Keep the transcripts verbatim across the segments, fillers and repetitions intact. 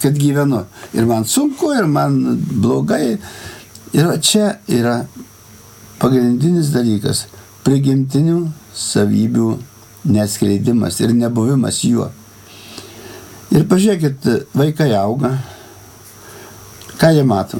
kad gyvenu. Ir man sunku, ir man blogai. Ir čia yra pagrindinis dalykas – prigimtinių savybių neatskleidimas ir nebuvimas juo. Ir pažiūrėkit, vaikai auga, ką jie mato?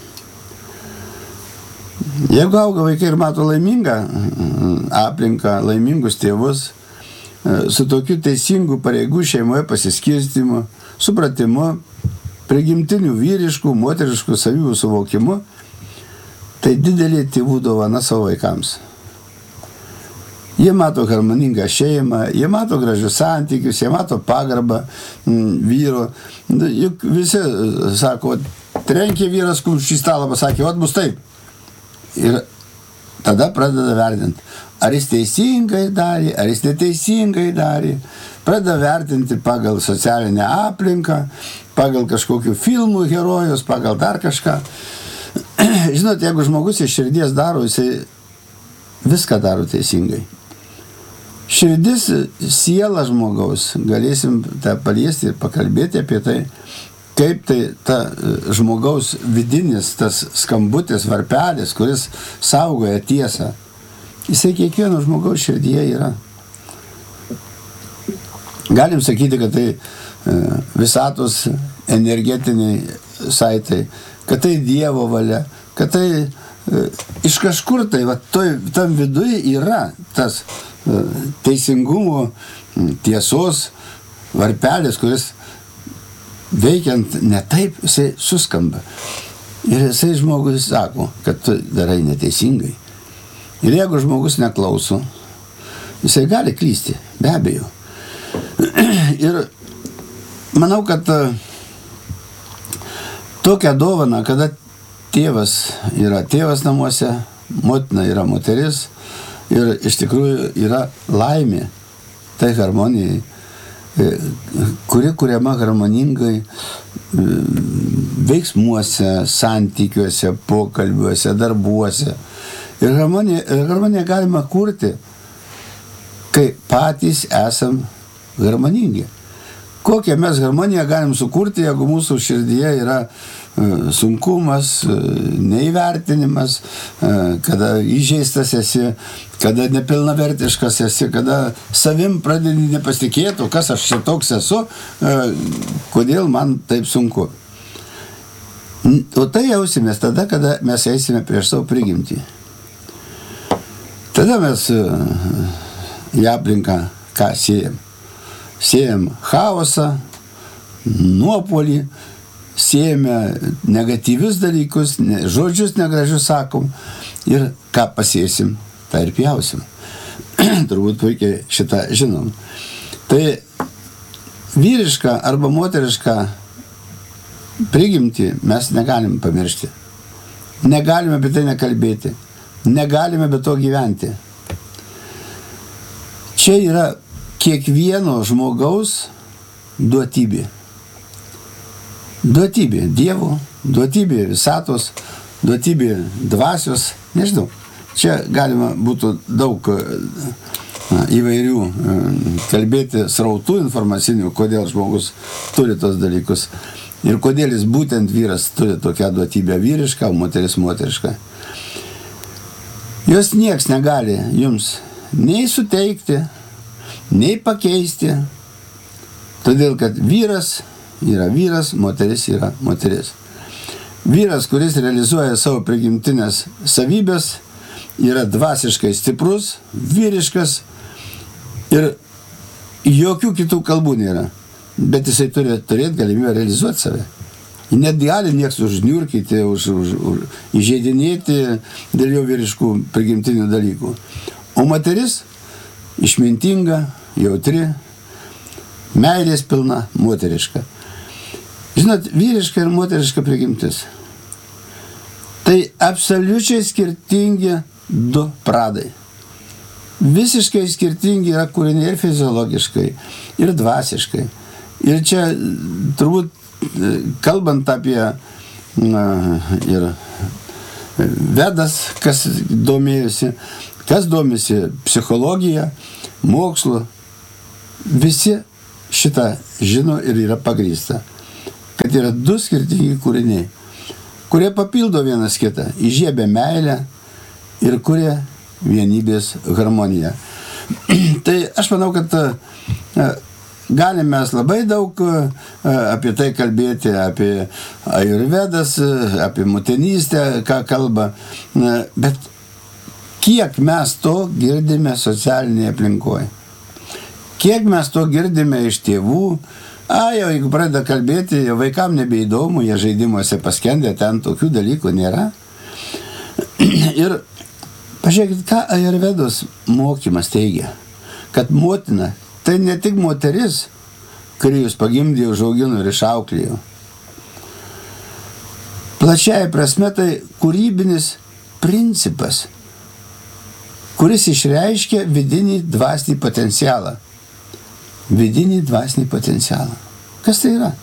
Jeigu auga vaikai ir mato laimingą aplinką, laimingus tėvus, su tokiu teisingu pareigų šeimoje pasiskirstimu, supratimu, prigimtinių vyriškų, moteriškų savybių suvokimu, tai didelė tėvų dovana savo vaikams. Jie mato harmoningą šeimą, jie mato gražius santykius, jie mato pagarbą vyro. Juk visi sako, trenkė vyras kumščių į stalą, pasakė, ot bus taip. Ir tada pradeda vertinti, ar jis teisingai darė, ar jis neteisingai darė. Pradeda vertinti pagal socialinę aplinką, pagal kažkokių filmų herojus, pagal dar kažką. Žinot, jeigu žmogus iš širdies daro, jisai viską daro teisingai. Širdis, siela žmogaus, galėsim tą paliesti ir pakalbėti apie tai, kaip tai ta žmogaus vidinis, tas skambutis, varpelis, kuris saugoja tiesą. Jisai kiekvieno žmogaus širdyje yra. Galim sakyti, kad tai visatos energetiniai saitai, kad tai Dievo valia, kad tai iš kažkur tai, va, toj, tam viduje yra tas teisingumo, tiesos varpelis, kuris veikiant ne taip, jisai suskamba. Ir jisai žmogus sako, kad tu darai neteisingai. Ir jeigu žmogus neklauso, jisai gali klysti, be abejo. Ir manau, kad tokią dovaną, kada tėvas yra tėvas namuose, motina yra moteris ir iš tikrųjų yra laimė, tai harmonijai, kuri kuriama harmoningai veiksmuose, santykiuose, pokalbiuose, darbuose. Ir harmoniją, harmoniją galima kurti, kai patys esam harmoningi. Kokią mes harmoniją galim sukurti, jeigu mūsų širdyje yra sunkumas, neįvertinimas, kada įžeistas esi, kada nepilnavertiškas esi, kada savim pradedi nepasitikėti, kas aš čia toks esu, kodėl man taip sunku. O tai jausimės tada, kada mes eisime prieš savo prigimtį. Tada mes į aplinką ką siejam? Siejam chaosą, nuopolį, siejame negatyvius dalykus, žodžius negražius sakom ir ką pasėsim, tą ir pjausim. Turbūt puikiai šitą žinom. Tai vyrišką arba moterišką prigimtį mes negalim pamiršti. Negalime apie tai nekalbėti. Negalime be to gyventi. Čia yra kiekvieno žmogaus duotybė. Duotybė Dievo, duotybė visatos, duotybė dvasios, nežinau. Čia galima būtų daug įvairių kalbėti srautų informacinių, kodėl žmogus turi tos dalykus ir kodėl jis būtent vyras turi tokią duotybę vyrišką, o moteris moterišką. Jos nieks negali jums nei suteikti, nei pakeisti, todėl kad vyras yra vyras, moteris yra moteris. Vyras, kuris realizuoja savo prigimtinės savybės, yra dvasiškai stiprus, vyriškas ir jokių kitų kalbų nėra. Bet jisai turi turėti galimybę realizuoti save. Net gali nieks užniurkyti, už, už, už, įžeidinėti dėl jo vyriškų prigimtinių dalykų. O moteris išmintinga, jautri, meilės pilna, moteriška. Žinot, vyriška ir moteriška prigimtis. Tai absoliučiai skirtingi du pradai. Visiškai skirtingi yra kūriniai ir fiziologiškai, ir dvasiškai. Ir čia turbūt, kalbant apie na, ir Vedas, kas domėjosi, kas domisi psichologija, mokslu, visi šitą žino ir yra pagrįsta. Kad kad yra du skirtingi kūriniai, kurie papildo vienas kitą, įžiebia meilę ir kuria vienybės harmoniją. Tai aš manau, kad galime mes labai daug apie tai kalbėti, apie ajurvedas, apie motinystę, ką kalba, bet kiek mes to girdime socialinėje aplinkoje? Kiek mes to girdime iš tėvų? A, jau jeigu pradeda kalbėti, jau vaikam nebeįdomu, jie žaidimuose paskendė, ten tokių dalykų nėra. Ir pažiūrėkit, ką ajurvedos mokymas teigia, kad motina tai ne tik moteris, kuri jūs pagimdė, užaugino ir išauklėjo. Plačiai prasme tai kūrybinis principas, kuris išreiškia vidinį dvasinį potencialą. Vidinį dvasinį potencialą. Kas tai yra?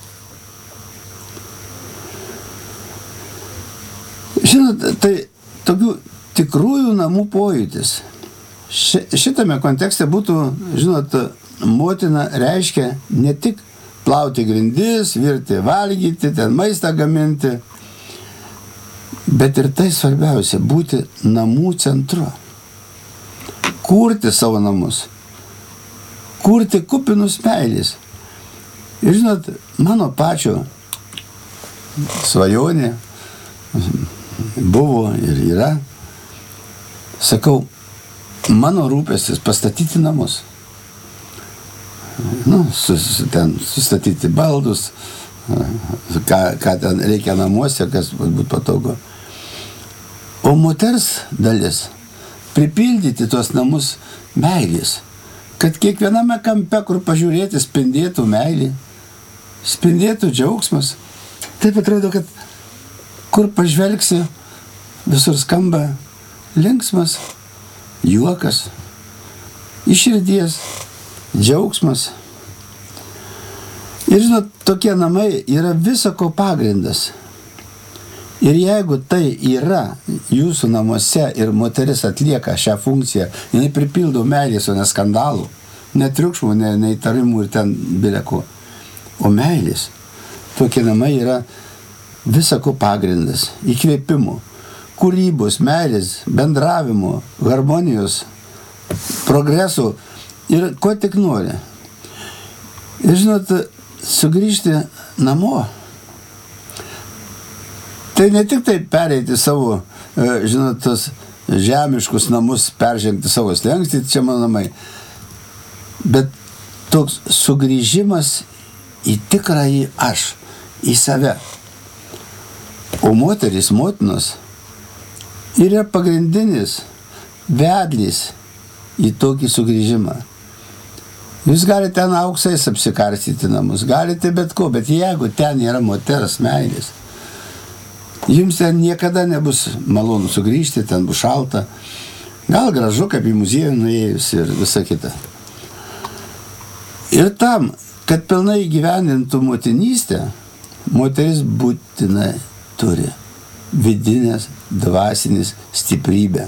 Žinot, tai tokių tikrųjų namų pojūtis. Ši, šitame kontekste būtų, žinot, motina reiškia ne tik plauti grindis, virti, valgyti, ten maistą gaminti, bet ir tai svarbiausia, būti namų centru. Kurti savo namus. Kurti kupinus meilės. Ir žinot, mano pačio svajonė buvo ir yra, sakau, mano rūpestis pastatyti namus. Nu, sus, ten sustatyti baldus, ką, ką ten reikia namuose, kas būtų patogu. O moters dalis pripildyti tuos namus meilės. Kad kiekviename kampe, kur pažiūrėti, spindėtų meilė, spindėtų džiaugsmas. Taip atrodo, kad kur pažvelgsi, visur skamba linksmas juokas, iš širdies džiaugsmas. Ir žinot, tokie namai yra visako pagrindas. Ir jeigu tai yra jūsų namuose ir moteris atlieka šią funkciją, jinai pripildo meilės, o ne skandalų, ne triukšmų, ne, ne įtarimų ir ten bileko, o meilės. Tokie namai yra visako pagrindas, įkvėpimo, kūrybos, meilės, bendravimo, harmonijos, progreso ir ko tik nori. Ir žinot, sugrįžti namo. Tai ne tik tai pereiti savo, žinot, tos žemiškus namus, peržengti savo slengstį, čia mano namai, bet toks sugrįžimas į tikrąjį aš, į save. O moteris, motinos, yra pagrindinis vedlys į tokį sugrįžimą. Jūs galite ten auksais apsikarstyti namus, galite bet ko, bet jeigu ten yra moters meilės, jums ten niekada nebus malonu sugrįžti, ten bus šalta. Gal gražu, kaip į muziejų nuėjus ir visa kita. Ir tam, kad pilnai įgyvendintų motinystę, moteris būtinai turi vidinės dvasinės stiprybę.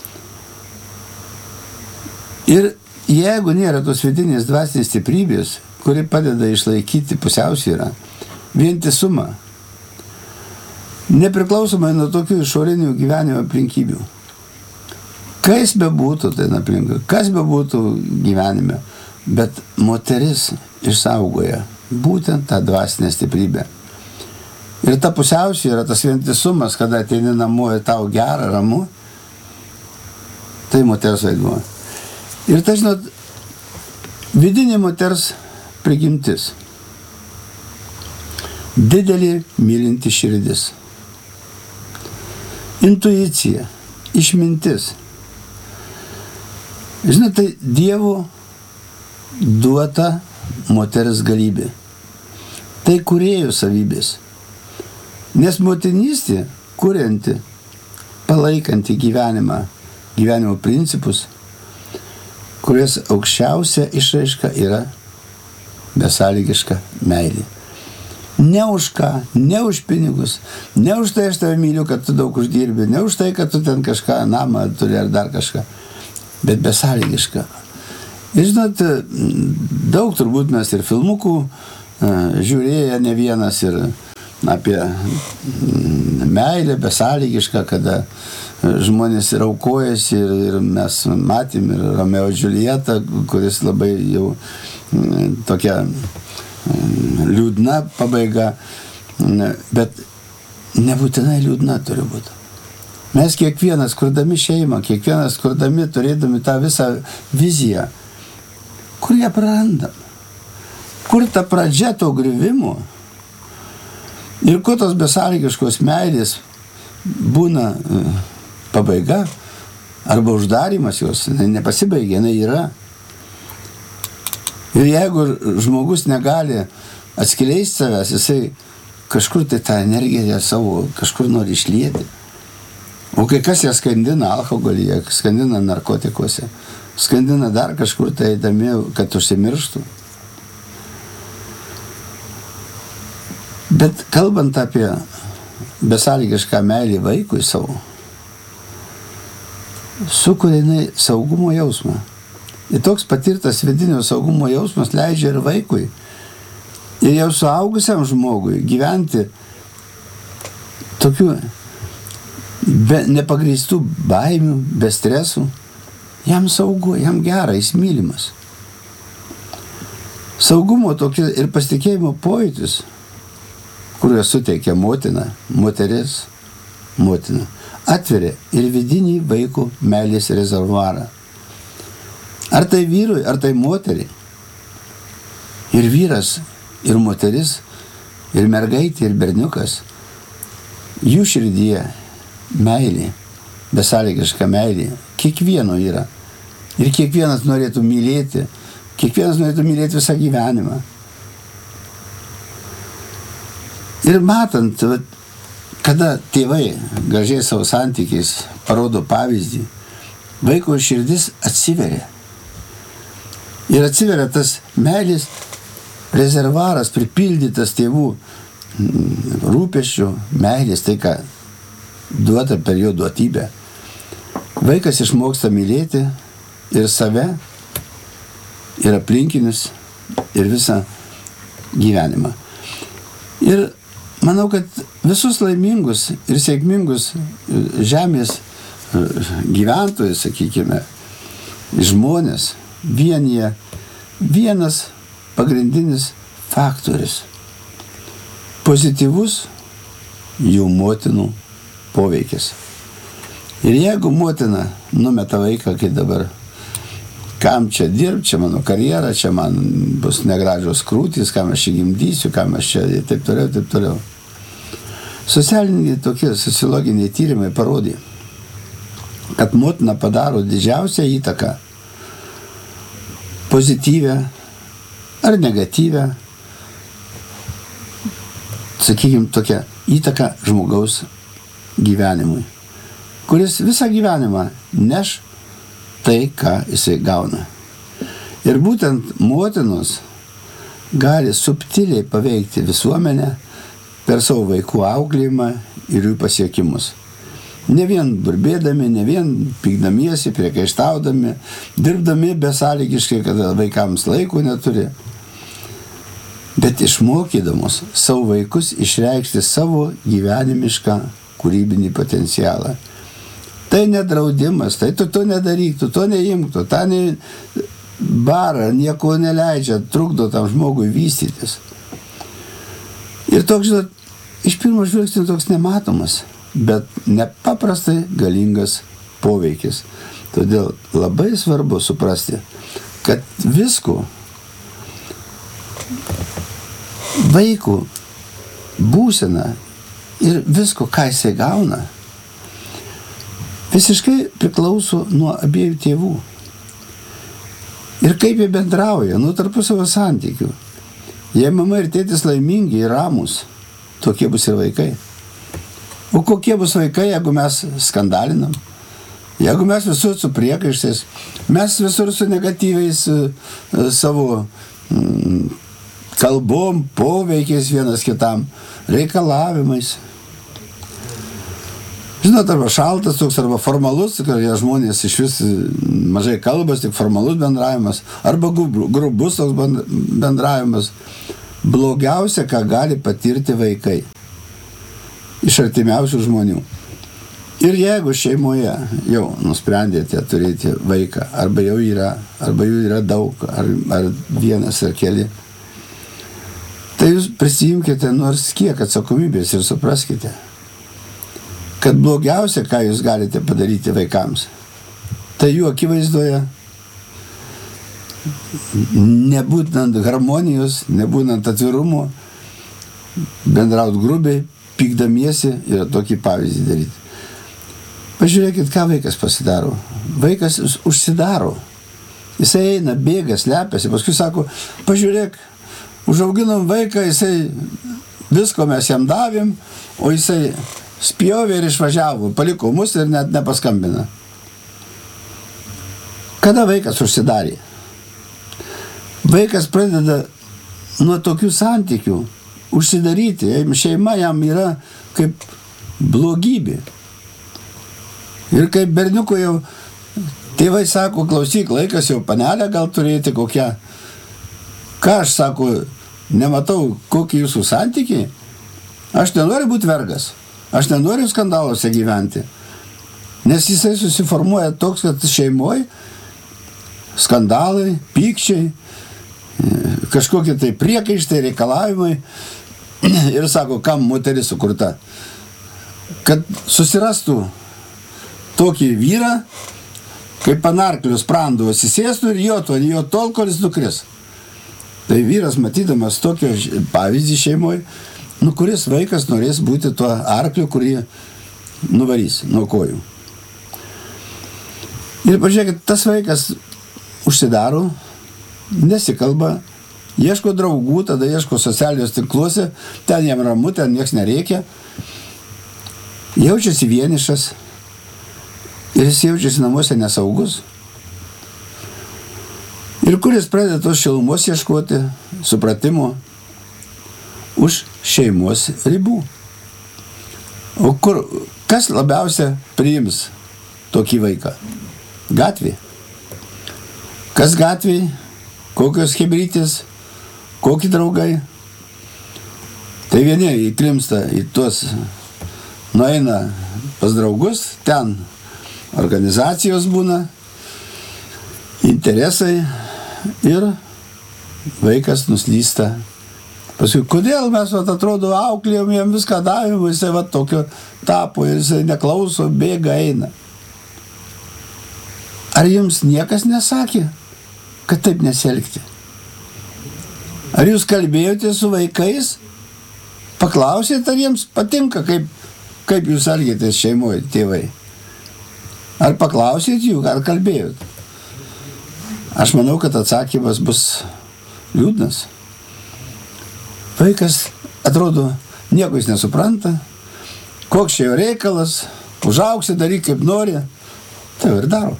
Ir jeigu nėra tos vidinės dvasinės stiprybės, kuri padeda išlaikyti pusiausvyrą, vientisumą, nepriklausomai nuo tokių išorinių gyvenimo aplinkybių. Kas be būtų ten aplinka, kas be būtų gyvenime, bet moteris išsaugoja būtent tą dvasinę stiprybę. Ir ta pusiausvyrą, tas vientisumas, kada ateini namo ir tau gera, ramu, tai moters vaidmuo. Ir tai, žinot, vidinė moters prigimtis. Didelė mylinti širdis. Intuicija, išmintis. Žinot, tai Dievo duota moters galybė. Tai kūrėjo savybės. Nes motinystė, kurianti, palaikanti gyvenimą, gyvenimo principus, kurios aukščiausia išraiška yra besąlygiška meilė. Ne už ką, ne už pinigus, ne už tai aš tave myliu, kad tu daug uždirbi, ne už tai, kad tu ten kažką, namą turi ar dar kažką, bet besąlygiška. Ir žinot, daug turbūt mes ir filmukų žiūrėję ne vienas ir apie meilę besąlygišką, kada žmonės ir aukojasi ir, ir mes matėm ir Romeo Džiuljetą, kuris labai jau tokia liūdna pabaiga, bet nebūtinai liūdna turi būti. Mes kiekvienas kurdami šeimą, kiekvienas kurdami, turėdami tą visą viziją, kur ją prarandam, kur ta pradžia to griuvimo ir kur tos besąlygiškos meilės būna pabaiga arba uždarimas jos, nepasibaigia, jinai yra. Ir jeigu žmogus negali atskleisti savęs, jisai kažkur tai tą energiją savo kažkur nori išlieti. O kai kas ją skandina alkoholyje, skandina narkotikuose, skandina dar kažkur tai eidami, kad užsimirštų. Bet kalbant apie besąlygišką meilį vaikui savo, sukuria jinai saugumo jausmą. Ir toks patirtas vidinio saugumo jausmas leidžia ir vaikui, ir jau suaugusiam žmogui gyventi tokių be nepagrįstų baimių, be stresų. Jam saugu, jam gera, jis mylimas. Saugumo tokia ir pasitikėjimo pojūtis, kuriuo suteikia motina, moteris, motina, atveria ir vidinį vaiko meilės rezervuarą. Ar tai vyrui, ar tai moteriai. Ir vyras, ir moteris, ir mergaitė, ir berniukas. Jų širdyje meilė, besąlygiška meilė, kiekvieno yra. Ir kiekvienas norėtų mylėti, kiekvienas norėtų mylėti visą gyvenimą. Ir matant, kada tėvai gražiai savo santykiais parodo pavyzdį, vaiko širdis atsiveria. Ir atsiveria tas meilės rezervaras, pripildytas tėvų rūpesčių, meilės, tai ką duota per jo duotybę. Vaikas išmoksta mylėti ir save, ir aplinkinius, ir visą gyvenimą. Ir manau, kad visus laimingus ir sėkmingus žemės gyventojus, sakykime, žmonės, vienyje vienas pagrindinis faktorius – pozityvus jų motinų poveikis. Ir jeigu motina numeta vaiką, kai dabar kam čia dirbti, čia mano karjera, čia man bus negražios krūtys, kam aš čia gimdysiu, kam aš čia ir taip toliau, taip toliau. Socialiniai tokie sociologiniai tyrimai parodė, kad motina padaro didžiausią įtaką pozityvę ar negatyvę, sakykime, tokią įtaką žmogaus gyvenimui, kuris visą gyvenimą neš tai, ką jisai gauna. Ir būtent motinos gali subtiliai paveikti visuomenę per savo vaikų auklėjimą ir jų pasiekimus. Ne vien burbėdami, ne vien pykdamiesi, priekaištaudami, dirbdami besąlygiškai, kada vaikams laiko neturi, bet išmokydamos savo vaikus išreikšti savo gyvenimišką kūrybinį potencialą. Tai nedraudimas, tai tu to nedaryk, tu to neimk, tu tą ne barą, nieko neleidžia, trukdo tam žmogui vystytis. Ir toks, žinot, iš pirmo žvilgsnio toks nematomas, bet nepaprastai galingas poveikis. Todėl labai svarbu suprasti, kad visko vaiko būsena ir visko, ką jisai gauna, visiškai priklauso nuo abiejų tėvų. Ir kaip jie bendrauja, nuo tarpusavio santykių. Jei mama ir tėtis laimingi ir ramus, tokie bus ir vaikai. O kokie bus vaikai, jeigu mes skandalinam? Jeigu mes visur su priekaištais, mes visur su negatyviais savo kalbom, poveikiais vienas kitam, reikalavimais. Žinot, arba šaltas toks, arba formalus, kai žmonės iš vis mažai kalbas, tik formalus bendravimas, arba grubus toks bendravimas. Blogiausia, ką gali patirti vaikai. iš artimiausių žmonių. Ir jeigu šeimoje jau nusprendėte turėti vaiką, arba jau yra, arba jų yra daug, ar, ar vienas, ar keli, tai jūs prisijimkite nors kiek atsakomybės ir supraskite, kad blogiausia, ką jūs galite padaryti vaikams, tai jų akivaizdoje, nebūnant harmonijos, nebūnant atvirumo, bendraut grubiai, pykdamiesi ir tokį pavyzdį daryti. Pažiūrėkit, ką vaikas pasidaro. Vaikas užsidaro. Jisai eina, bėga, slepiasi, paskui sako, pažiūrėk, užauginom vaiką, jisai visko mes jam davėm, o jisai spjovė ir išvažiavo, paliko mus ir net nepaskambina. Kada vaikas užsidarė? Vaikas pradeda nuo tokių santykių užsidaryti. Šeima jam yra kaip blogybė. Ir kaip berniuko jau tėvai sako, klausyk, laikas jau panelę gal turėti kokią. Ką aš sako, nematau, kokie jūsų santykiai. Aš nenoriu būti vergas. Aš nenoriu skandaluose gyventi. Nes jisai susiformuoja toks, kad šeimoje skandalai, pykčiai, kažkokie tai priekaištai, reikalavimai. Ir sako, kam moteris sukurta. Kad susirastų tokį vyrą, kaip panarklius sprando atsisėstų ir jotų, jo tol, kol jis nukris. Tai vyras, matydamas tokio pavyzdį šeimoje, nu kuris vaikas norės būti tuo arkliu, kurį nuvarys nuo kojų. Ir pažiūrėkit, tas vaikas užsidaro, nesikalba, ieško draugų, tada ieško socialiniuose tinkluose, ten jam ramu, ten nieks nereikia, jaučiasi vienišas ir jis jaučiasi namuose nesaugus. Ir kuris pradeda tos šilumos ieškoti, supratimo už šeimos ribų. O kur, kas labiausia priims tokį vaiką? Gatvė. Kas gatvėj? Kokios hebrytės? Kokie draugai? Tai vieni įklimsta į tuos, nueina pas draugus, ten organizacijos būna, interesai ir vaikas nuslysta. Paskui, kodėl mes, vat, atrodo, auklėjom, jam viską davėm, jisai vat, tokio tapo ir jisai neklauso, bėga, eina. Ar jums niekas nesakė, kad taip nesielgti? Ar jūs kalbėjote su vaikais? Paklausėte, ar jiems patinka, kaip, kaip jūs elgėtės šeimoje, tėvai? Ar paklausėt jų, ar kalbėjot? Aš manau, kad atsakymas bus liūdnas. Vaikas, atrodo, nieko jis nesupranta, koks čia jo reikalas, užaugsi, daryk kaip nori, tai ir daro.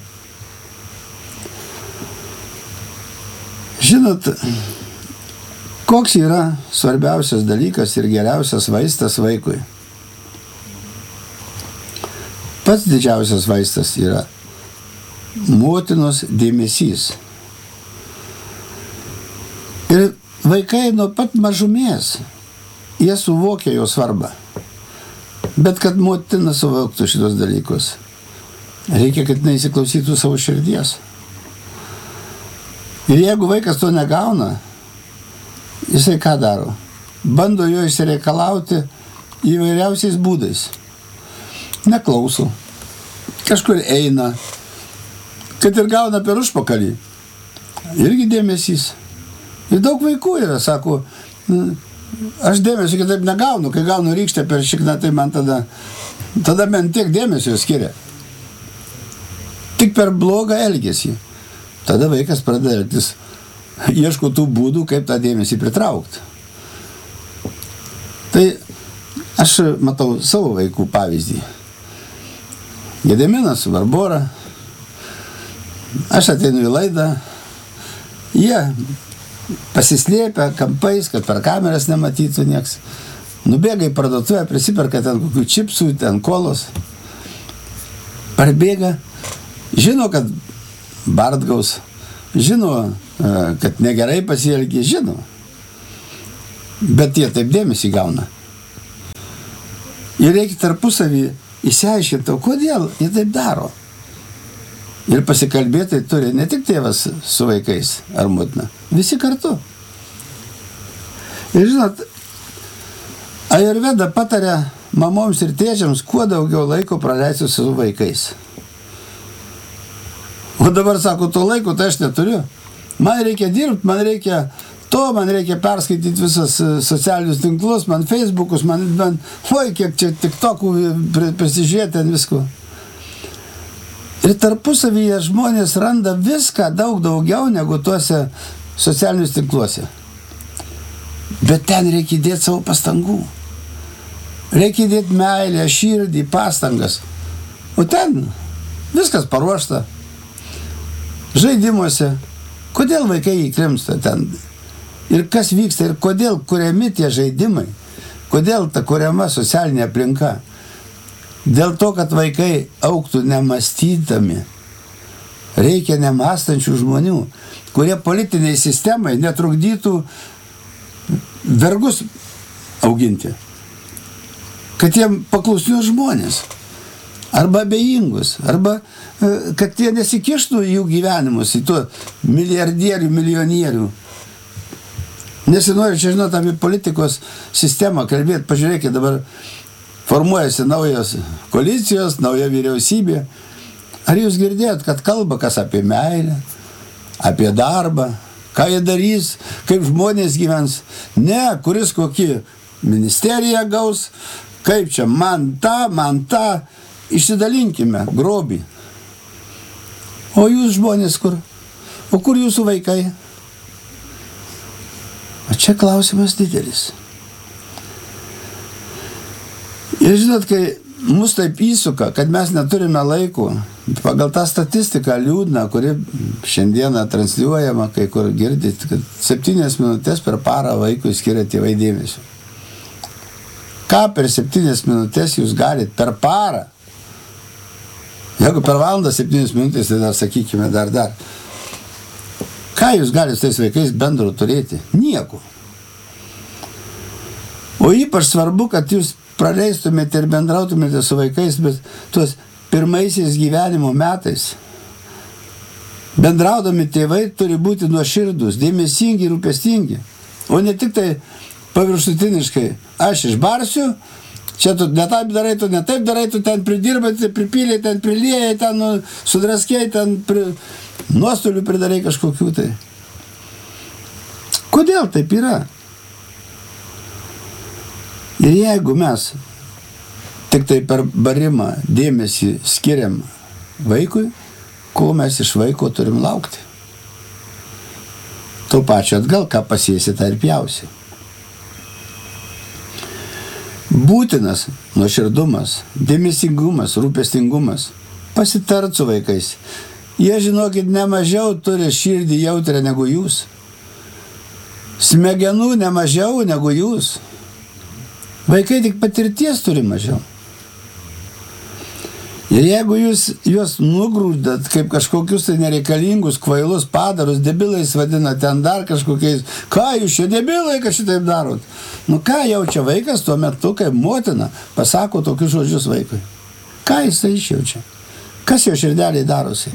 Žinot, koks yra svarbiausias dalykas ir geriausias vaistas vaikui? Pats didžiausias vaistas yra motinos dėmesys. Ir vaikai nuo pat mažumės, jie suvokia jo svarbą. Bet kad motina suvoktų šitos dalykus, reikia, kad neįsiklausytų savo širdies. Ir jeigu vaikas to negauna, jisai ką daro? Bando jo išsireikalauti įvairiausiais būdais. Neklauso. Kažkur eina. Kad ir gauna per užpakalį. Irgi dėmesys. Ir daug vaikų yra, sako, aš dėmesio kitaip negaunu, kai gaunu rykštę per šikną, tai man tada, tada man tiek dėmesio skiria. Tik per blogą elgesį. Tada vaikas pradeda elgtis, ieško tų būdų, kaip tą dėmesį pritraukti. Tai aš matau savo vaikų pavyzdį. Gediminas, Barbora, aš ateinu į laidą, jie pasislėpia kampais, kad per kameras nematytų nieks. Nubėga į parduotuvę, prisiperka ten kokių čipsų, ten kolos. Parbėga, žino, kad bardgaus, žino, kad negerai pasielgė, žino. Bet jie taip dėmesį gauna. Ir reikia tarpusavį įsiaiškinti, o kodėl jie taip daro. Ir pasikalbėti turi ne tik tėvas su vaikais ar motina, visi kartu. Ir žinot, Ajurveda pataria mamoms ir tėčiams kuo daugiau laiko praleisti su vaikais. O dabar sako, to laiko tai aš neturiu. Man reikia dirbti, man reikia to, man reikia perskaityti visas socialinius tinklus, man Facebookus, man, man oi, kiek čia TikTokų prisižiūrėti ant visko. Ir tarpusavyje žmonės randa viską daug daugiau negu tuose socialinius tinkluose. Bet ten reikia įdėti savo pastangų. Reikia įdėti meilę, širdį, pastangas. O ten viskas paruošta. Žaidimuose. Kodėl vaikai įkrimsta ten? Ir kas vyksta? Ir kodėl kuriami tie žaidimai? Kodėl ta kuriama socialinė aplinka? Dėl to, kad vaikai augtų nemąstydami. Reikia nemąstančių žmonių, kurie politiniai sistemai netrukdytų vergus auginti. Kad jiem paklusnius žmonės. Arba abejingus. Arba kad jie nesikištų jų gyvenimus, į tų milijardierių, milijonierių. Nesinori čia žinot apie politikos sistemą kalbėti. Pažiūrėkit, dabar formuojasi naujos koalicijos, nauja vyriausybė. Ar jūs girdėjot, kad kalba kas apie meilę, apie darbą, ką jie darys, kaip žmonės gyvens? Ne, kuris kokį ministeriją gaus, kaip čia man tą, man tą, išsidalinkime grobį. O jūs žmonės kur? O kur jūsų vaikai? O čia klausimas didelis. Ir žinot, kai mus taip įsuka, kad mes neturime laiko, pagal tą statistiką liūdną, kuri šiandieną transliuojama, kai kur girdit, kad septynias minutės per parą vaikui skiria tėvai dėmesio. Ką per septynias minutės jūs galit per parą? Jeigu per valandą septynias minutės, tai dar sakykime, dar, dar. Ką jūs galite tais vaikais bendro turėti? Nieko. O ypač svarbu, kad jūs praleistumėte ir bendrautumėte su vaikais, bet tuos pirmaisiais gyvenimo metais. Bendraudami tėvai turi būti nuoširdūs, dėmesingi ir rūpestingi. O ne tik tai paviršutiniškai, aš išbarsiu, čia tu ne taip darai, tu ne taip darai, tu ten pridirbai, pripylėjai, ten priliejai, ten nu, sudraskėjai, ten pri... nuostolių pridarai kažkokių tai. Kodėl taip yra? Ir jeigu mes tik tai per barimą dėmesį skiriam vaikui, ko mes iš vaiko turim laukti? Tuo pačiu atgal, ką pasiesi, tą ir pjausi. Būtinas nuoširdumas, dėmesingumas, rūpestingumas. Pasitart su vaikais. Jie, žinokit, ne mažiau turi širdį jautrę negu jūs. Smegenų ne mažiau negu jūs. Vaikai tik patirties turi mažiau. Ir jeigu jūs juos nugrūdat kaip kažkokius tai nereikalingus, kvailus padarus, debilais vadina ten dar kažkokiais, ką jūs čia debilai, kad šitaip darot? Nu ką jaučia vaikas tuo metu, kai motina pasako tokius žodžius vaikui? Ką jisai išjaučia? Kas jo širdeliai darosi?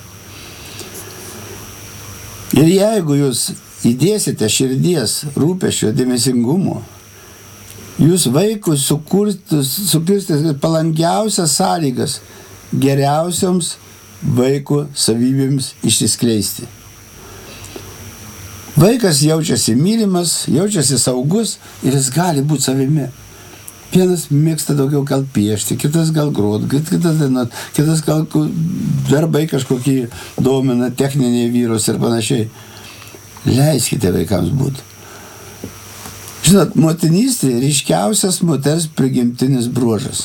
Ir jeigu jūs įdėsite širdies, rūpesčio, dėmesingumo, jūs vaikus sukursite palankiausias sąlygas geriausioms vaiko savybėms išsiskleisti. Vaikas jaučiasi mylimas, jaučiasi saugus ir jis gali būti savimi. Vienas mėgsta daugiau gal piešti, kitas gal grot, kitas, kitas gal darbai kažkokį domina, techniniai vyrus ir panašiai. Leiskite vaikams būti. Žinot, motinystė ryškiausias moters prigimtinis bruožas.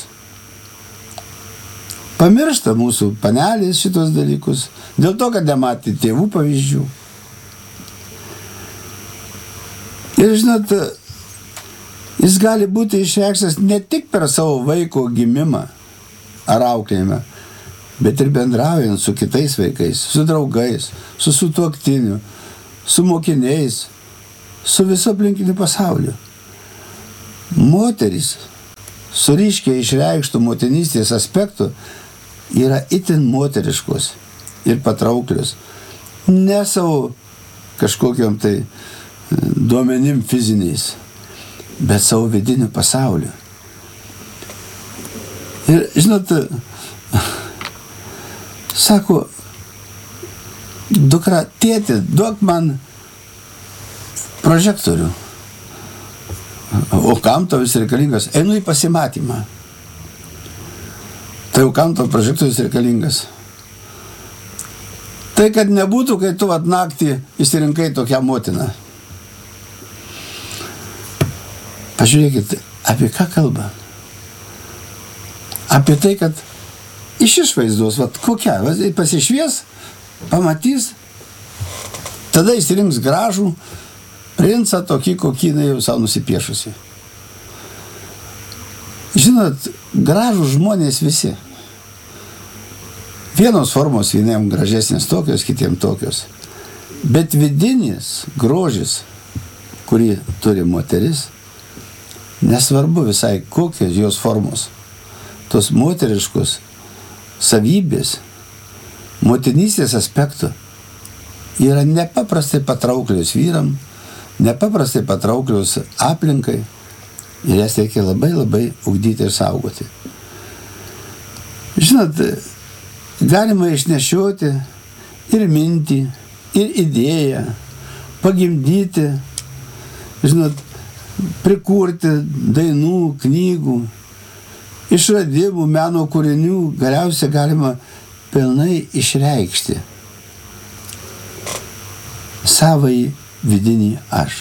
Pamiršta mūsų panelės šitos dalykus, dėl to, kad nematė tėvų pavyzdžių. Ir žinot, jis gali būti išreikštas ne tik per savo vaiko gimimą ar auklėjimą, bet ir bendraujant su kitais vaikais, su draugais, su sutuoktiniu, su mokiniais, su viso aplinkiniu pasauliu. Moterys su ryškiai išreikštų motinystės aspektų yra itin moteriškos ir patrauklios. Ne savo kažkokiom tai duomenim fiziniais, bet savo vidiniu pasauliu. Ir, žinot, sako, dukra, tėti, duok man prožektorių. O kam to vis reikalingas? Einu į pasimatymą. Tai jau kam to prožektorius reikalingas? Tai, kad nebūtų, kai tu vat naktį išsirinkai tokią motiną. Pažiūrėkit, apie ką kalba? Apie tai, kad iš išvaizdos, vat kokia, vat, pasišvies, pamatys, tada išsirinks gražų princą tokį, kokį jinai jau savo nusipiešusi. Žinot, gražų žmonės visi. Vienos formos vieniem gražesnės tokios, kitiem tokios. Bet vidinis grožis, kurį turi moteris, nesvarbu visai kokios jos formos. Tos moteriškos savybės, motinystės aspektų yra nepaprastai patrauklios vyram, nepaprastai patrauklios aplinkai ir jas reikia labai labai ugdyti ir saugoti. Žinot, galima išnešioti ir mintį, ir idėją, pagimdyti, žinot, prikurti dainų, knygų, išradimų, meno kūrinių, galiausiai galima pilnai išreikšti savąjį vidinį aš.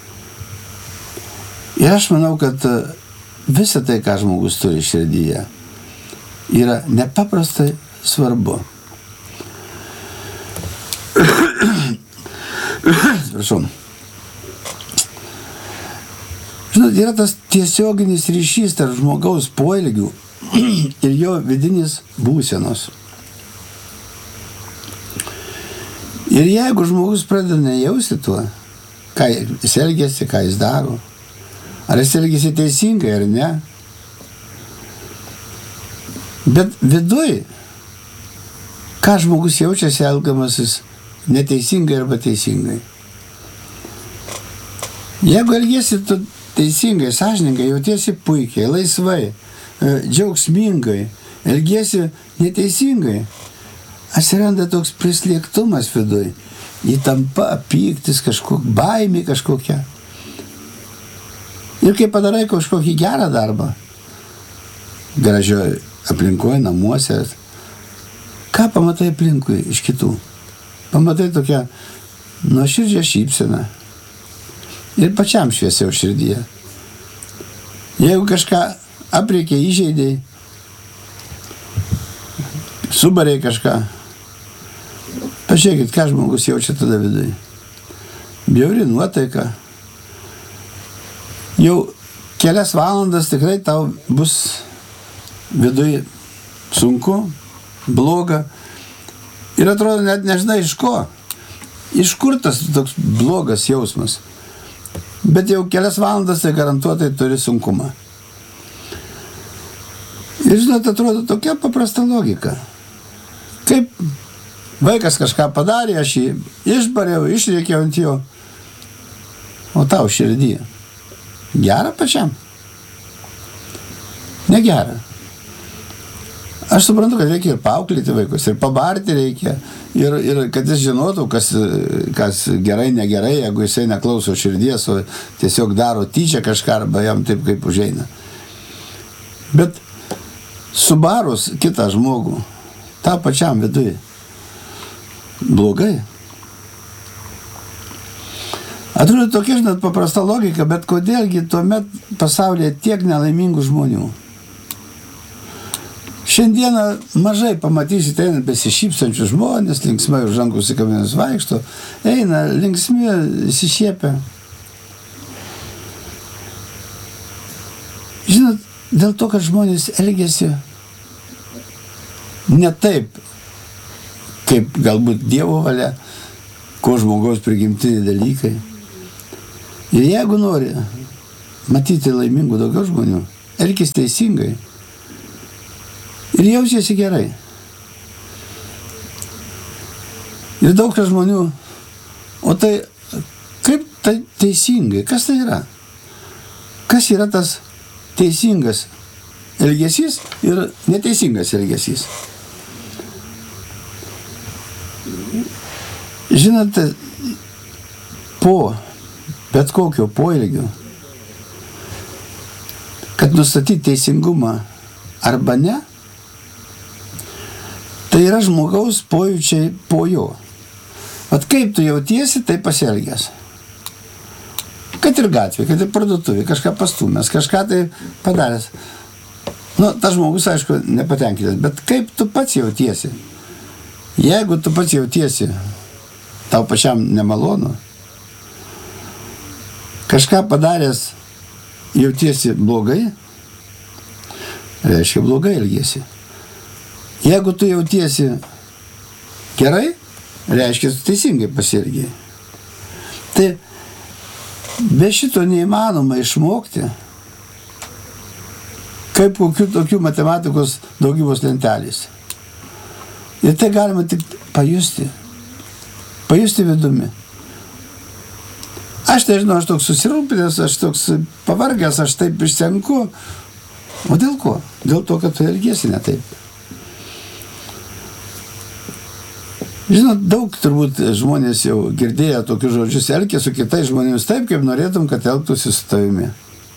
Ir aš manau, kad visa tai, ką žmogus turi širdyje, yra nepaprastai svarbu. Prašau. Žinot, yra tas tiesioginis ryšys tarp žmogaus poelgių ir jo vidinis būsenos. Ir jeigu žmogus pradeda nejausti tuo, ką jis elgiasi, ką jis daro, ar jis elgiasi teisingai ar ne, bet viduj, ką žmogus jaučiasi elgamasis neteisingai arba teisingai. Jeigu elgiesi tu teisingai, sąžiningai, jautiesi puikiai, laisvai, džiaugsmingai, elgiesi neteisingai, atsiranda toks prislėgtumas viduj, įtampa, pyktis, kažkok, baimė kažkokia. Ir kai padarai kažkokį gerą darbą, gražioje aplinkoje, namuose, ką pamatai aplinkui iš kitų? Pamatai tokią nuoširdžią šypseną. Ir pačiam šviesiau širdyje. Jeigu kažką aprėkė, įžeidėjai, subarė kažką, pažiūrėkit, ką žmogus jaučia tada vidui. Bjauri nuotaika. Jau kelias valandas tikrai tau bus vidui sunku, bloga. Ir atrodo, net nežinai iš ko. Iš kur tas toks blogas jausmas. Bet jau kelias valandas tai garantuotai turi sunkumą. Ir žinot, atrodo tokia paprasta logika. Kaip vaikas kažką padarė, aš jį išbariau, išrėkiau ant jo. O tau širdyje. Gera pačiam? Negera. Aš suprantu, kad reikia ir paauklėti vaikus, ir pabarti reikia, ir, ir kad jis žinotų, kas, kas gerai, negerai, jeigu jisai neklauso širdies, o tiesiog daro tyčia kažką, arba jam taip, kaip užeina. Bet subarus kitą žmogų, tą pačiam vidui, blogai. Atrodo tokia, žinot, paprasta logika, bet kodėlgi tuomet pasaulyje tiek nelaimingų žmonių? Šiandieną mažai pamatysite, eina besišypsančių žmonės, linksmai už rankų užsikabinus vaikšto, eina linksmi, įsišiepia. Žinot, dėl to, kad žmonės elgiasi ne taip, kaip galbūt Dievo valia, ko žmogaus prigimtiniai dalykai. Ir jeigu nori matyti laimingų daugiau žmonių, elkis teisingai ir jausiesi gerai. Ir daug žmonių, o tai kaip tai teisingai, kas tai yra? Kas yra tas teisingas elgesys ir neteisingas elgesys? Žinote, po bet kokio poelgio, kad nustatyti teisingumą arba ne, tai yra žmogaus pojūčiai po jo. Vat kaip tu jautiesi, tai pasielgęs. Kad ir gatvė, kad ir parduotuvė, kažką pastumęs, kažką tai padaręs. Nu, tas žmogus, aišku, nepatenkintas, bet kaip tu pats jautiesi? Jeigu tu pats jautiesi, tau pačiam nemalonu, kažką padaręs jautiesi blogai, reiškia blogai elgiesi. Jeigu tu jautiesi gerai, reiškia tu teisingai pasielgiai. Tai be šito neįmanoma išmokti, kaip kokių tokių matematikos daugybos lentelės. Ir tai galima tik pajusti, pajusti vidumi. Aš nežinau, aš toks susirūpinęs, aš toks pavargęs, aš taip išsenku. O dėl ko? Dėl to, kad tu elgiesi ne taip. Žinot, daug turbūt žmonės jau girdėjo tokius žodžius, elkis su kitais žmonėmis taip, kaip norėtum, kad elgtųsi su tavimi.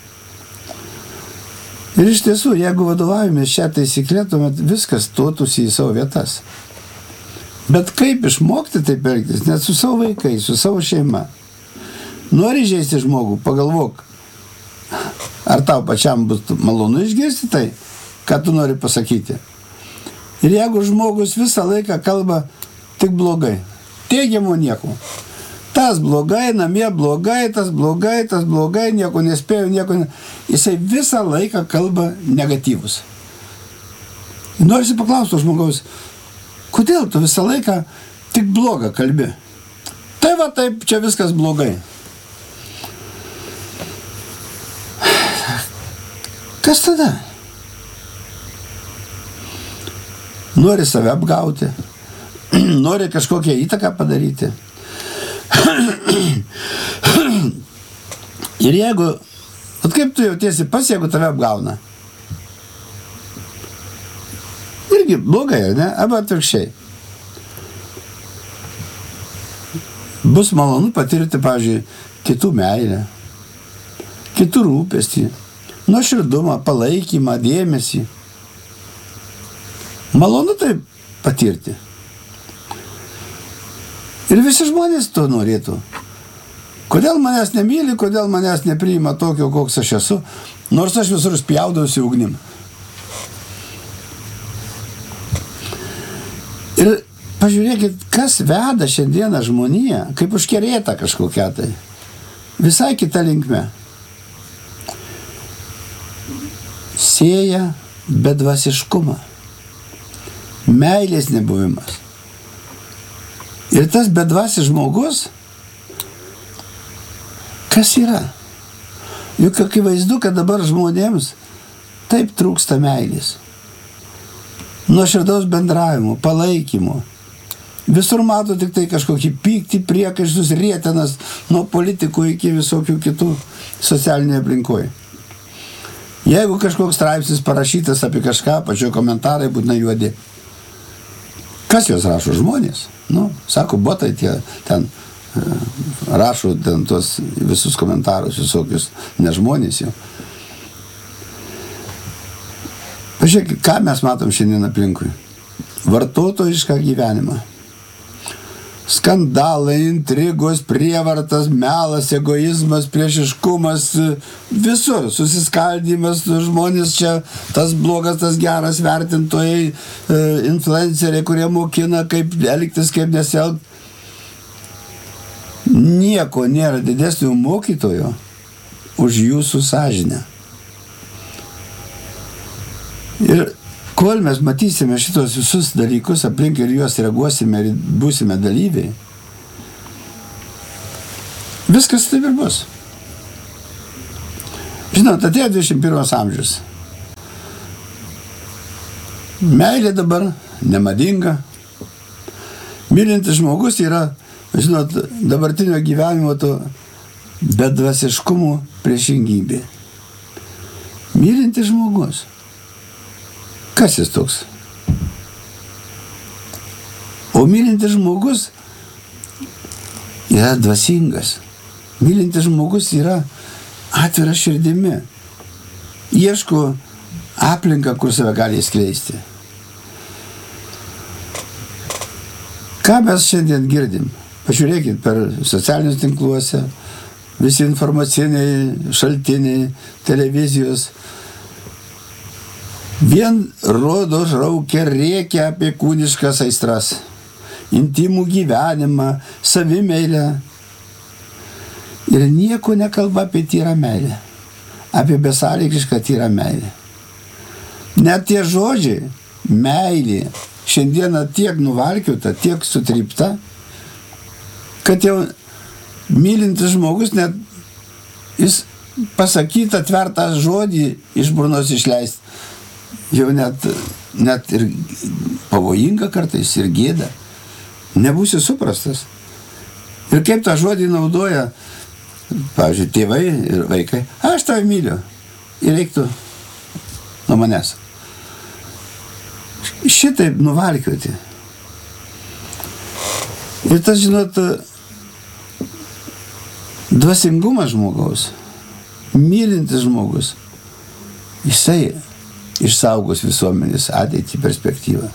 Ir iš tiesų, jeigu vadovavimės šią taisyklę, tuomet viskas stotųsi į savo vietas. Bet kaip išmokti taip elgtis, net su savo vaikais, su savo šeima? Nori žeisti žmogų, pagalvok, ar tau pačiam bus malonu išgirsti tai, ką tu nori pasakyti. Ir jeigu žmogus visą laiką kalba tik blogai, teigiamo nieko. Tas blogai, namie blogai, tas blogai, tas blogai, nieko nespėjo, nieko ne... Jisai visą laiką kalba negatyvus. Norisi paklausti žmogaus, kodėl tu visą laiką tik blogą kalbi? Tai va taip, čia viskas blogai. Kas tada? Nori save apgauti, nori kažkokią įtaką padaryti. Ir jeigu, at kaip tu jautiesi pas, jeigu tave apgauna? Irgi blogai, ne? Arba atvirkščiai. Bus malonu patirti, pavyzdžiui, kitų meilę, kitų rūpestį, nuoširdumą, palaikymą, dėmesį. Malonu tai patirti. Ir visi žmonės to norėtų. Kodėl manęs nemyli, kodėl manęs nepriima tokio, koks aš esu, nors aš visur spjaudausi ugnim. Ir pažiūrėkit, kas veda šiandieną žmoniją, kaip užkerėta kažkokia tai. Visai kita linkme. Sėja bedvasiškumą. Meilės nebuvimas. Ir tas bedvasis žmogus, kas yra? Juk akivaizdu, kad dabar žmonėms taip trūksta meilės. Nuoširdaus bendravimo, palaikymo. Visur mato tik tai kažkokį pyktį, priekaištus, rietenas, nuo politikų iki visokių kitų socialinėje aplinkoje. Jeigu kažkoks straipsnis parašytas apie kažką, pačio komentarai būtina juodi. Kas juos rašo? Žmonės. Nu, sako, botai tie ten rašo ten tuos visus komentarus, visokius, ne žmonės jau. Pažiūrėk, ką mes matom šiandien aplinkui? Vartotojišką gyvenimą. Skandalai, intrigos, prievartas, melas, egoizmas, priešiškumas, visur susiskaldymas, žmonės čia, tas blogas, tas geras, vertintojai, influenceriai, kurie mokina, kaip elgtis, kaip nesielgti. Nieko nėra didesnio mokytojo už jūsų sąžinę. Ir kol mes matysime šitos visus dalykus aplink ir juos reaguosime ir būsime dalyviai, viskas taip ir bus. Žinot, atėjo dvidešimt pirmas amžius. Meilė dabar nemadinga. Mylintis žmogus yra, žinot, dabartinio gyvenimo to bedvasiškumo priešingybė. Mylintis žmogus. Kas jis toks? O mylintis žmogus yra dvasingas. Mylintis žmogus yra atviras širdimi. Ieško aplinką, kur save gali skleisti. Ką mes šiandien girdim? Pažiūrėkit per socialinius tinkluose, visi informaciniai šaltiniai, televizijos. Vien rodo, raukia, rėkia apie kūniškas aistras, intimų gyvenimą, savimeilę. Ir nieko nekalba apie tyrą meilę, apie besąlygišką tyrą meilę. Net tie žodžiai, meilė, šiandieną tiek nuvalkiuota, tiek sutrypta, kad jau mylintis žmogus net jis pasakytą tvertą žodį iš burnos išleist, jau net, net ir pavojinga kartais ir gėda. Nebūsi suprastas. Ir kaip tą žodį naudoja, pavyzdžiui, tėvai ir vaikai. Aš tave myliu. Ir reiktų nuo manęs. Šitaip nuvalkiuoti. Ir tas, žinot, dvasingumas žmogaus, mylintis žmogus, jisai išsaugos visuomenės ateitį perspektyvą.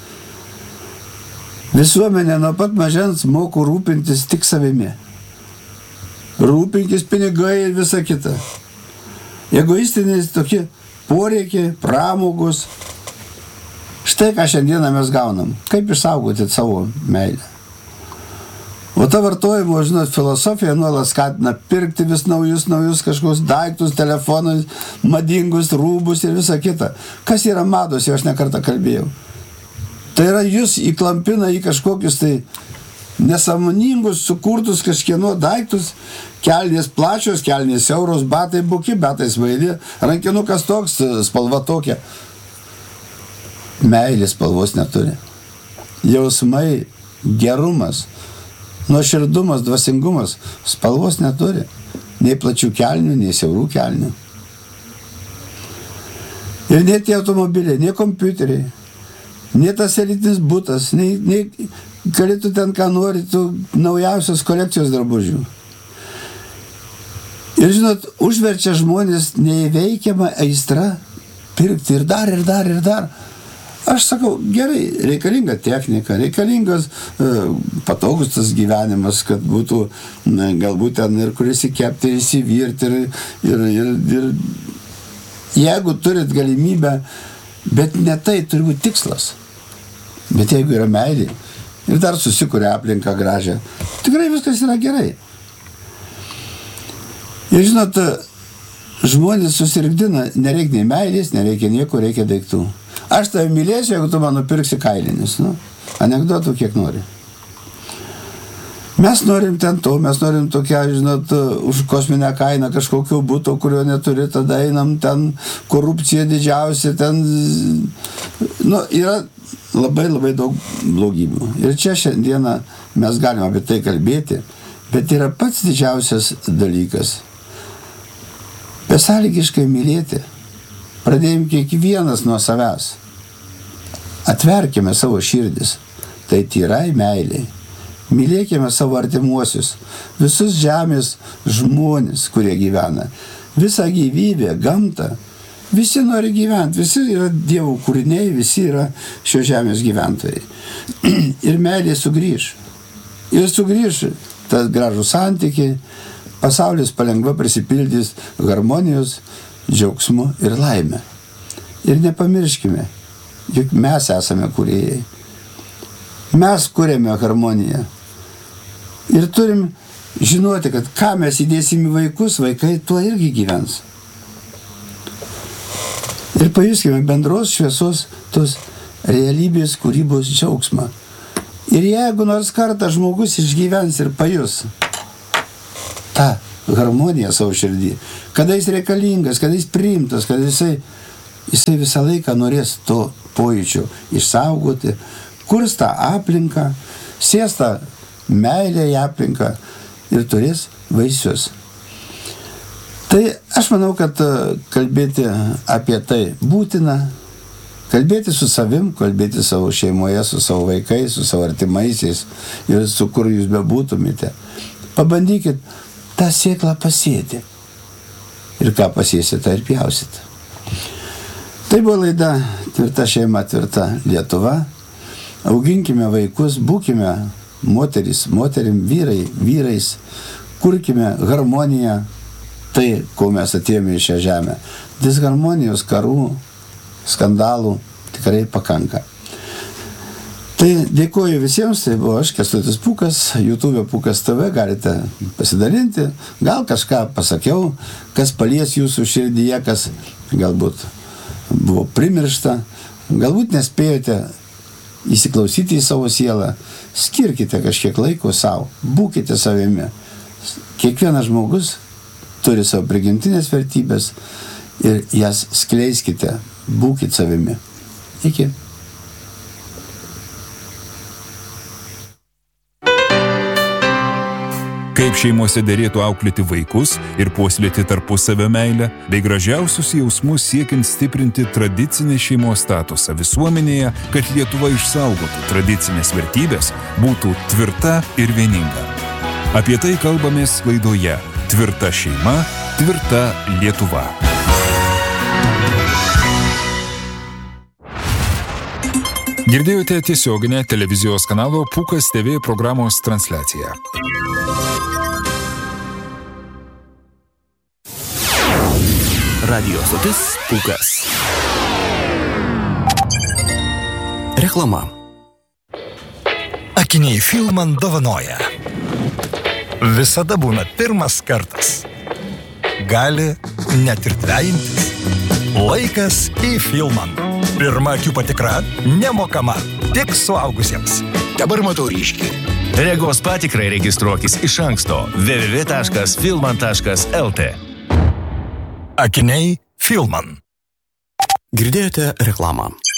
Visuomenė nuo pat mažens moko rūpintis tik savimi. Rūpinkis pinigai ir visa kita. Egoistiniai tokie poreikiai, pramogos. Štai ką šiandieną mes gaunam. Kaip išsaugoti savo meilę. O ta vartojimo, žinot, filosofija nuolat skatina pirkti vis naujus, naujus kažkokius daiktus, telefonus, madingus, rūbus ir visa kita. Kas yra mados, jau aš nekartą kalbėjau. Tai yra jūs įklampina į kažkokius tai nesąmoningus, sukurtus kažkieno daiktus, kelnės plačios, kelnės siauros, batai buki, batai svaili, rankinukas toks, spalva tokia. Meilės spalvos neturi. Jausmai, gerumas, nuoširdumas, dvasingumas spalvos neturi. Nei plačių kelnių, nei siaurų kelnių. Ir nei tie automobiliai, nei kompiuteriai, nei tas elitinis butas, nei, nei galėtų ten ką nori, tų naujausios kolekcijos drabužių. Ir žinot, užverčia žmonės neįveikiamą aistrą pirkti ir dar, ir dar, ir dar. Aš sakau, gerai, reikalinga technika, reikalingas e, patogus tas gyvenimas, kad būtų na, galbūt ten ir kur įsikepti, ir įsivirti, ir, ir, ir, ir jeigu turit galimybę, bet ne tai turi būti tikslas. Bet jeigu yra meilė ir dar susikuria aplinką gražią, tikrai viskas yra gerai. Ir žinot, žmonės susirgdina, nereikia nei meilės, nereikia nieko, reikia daiktų. Aš tave mylėsiu, jeigu tu man nupirksi kailinius. Nu, anekdotų kiek nori. Mes norim ten to, mes norim tokią, žinot, už kosminę kainą kažkokio buto, kurio neturi, tada einam ten, korupcija didžiausia, ten, nu, yra labai labai daug blogybių. Ir čia šiandieną mes galime apie tai kalbėti, bet yra pats didžiausias dalykas. Besąlygiškai mylėti. Pradėjom kiekvienas nuo savęs. Atverkime savo širdis. Tai tyrai meiliai. Mylėkime savo artimuosius. Visus žemės žmonės, kurie gyvena. Visą gyvybę, gamtą. Visi nori gyventi. Visi yra Dievo kūriniai, visi yra šios žemės gyventojai. Ir meilė sugrįž. Ir sugrįž tas gražų santykiai. Pasaulis palengva prisipildys harmonijos, džiaugsmu ir laimę. Ir nepamirškime, juk mes esame kūrėjai. Mes kūrėme harmoniją. Ir turim žinoti, kad ką mes įdėsim į vaikus, vaikai tuo irgi gyvens. Ir pajuskime bendros šviesos tos realybės kūrybos džiaugsmą. Ir jeigu nors kartą žmogus išgyvens ir pajus tą harmoniją savo širdį, kada jis reikalingas, kada jis priimtas, kada jisai, jisai visą laiką norės to pojūčių išsaugoti, kursta aplinką, sėsta meilė į aplinką ir turės vaisius. Tai aš manau, kad kalbėti apie tai būtina, kalbėti su savim, kalbėti savo šeimoje, su savo vaikais, su savo artimaisiais ir su kur jūs bebūtumėte. Pabandykit tą sėklą pasėti. Ir ką pasėsite, tą ir pjausite. Tai buvo laida Tvirta šeima, tvirta Lietuva. Auginkime vaikus, būkime moteris, moterim, vyrai, vyrais. Kurkime harmoniją, tai, ko mes atėjome į šią žemę. Disharmonijos, karų, skandalų tikrai pakanka. Tai dėkoju visiems, tai buvo aš, Kęstutis Pūkas, YouTube Pūkas T V, galite pasidalinti, gal kažką pasakiau, kas palies jūsų širdyje, kas galbūt buvo primiršta, galbūt nespėjote įsiklausyti į savo sielą, skirkite kažkiek laiko savo, būkite savimi. Kiekvienas žmogus turi savo prigimtinės vertybės ir jas skleiskite, būkite savimi. Iki. Kaip šeimose derėtų auklėti vaikus ir puoselėti tarpusavio meilę, bei gražiausius jausmus siekiant stiprinti tradicinį šeimos statusą visuomenėje, kad Lietuva išsaugotų tradicinės vertybės, būtų tvirta ir vieninga. Apie tai kalbamės laidoje Tvirta šeima, tvirta Lietuva. Girdėjote tiesioginę televizijos kanalo Pūkas T V programos transliaciją. Radio stotis Pūkas. Reklama. Akiniai Filman dovanoja. Visada būna pirmas kartas. Gali net ir dvejintis. Laikas į Filman. Pirma akių patikra nemokama, tik suaugusiems. Dabar matau ryškiai. Regos patikrai registruokis iš anksto w w w taškas filman taškas l t. Akiniai Filman. Girdėjote reklamą.